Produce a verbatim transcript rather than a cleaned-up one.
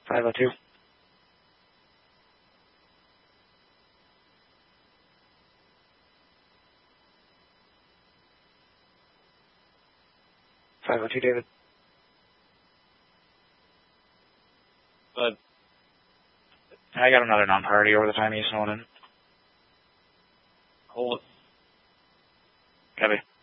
five oh two. five oh two, David. But I got another non-priority over the time he's snowing in. hold it. Copy.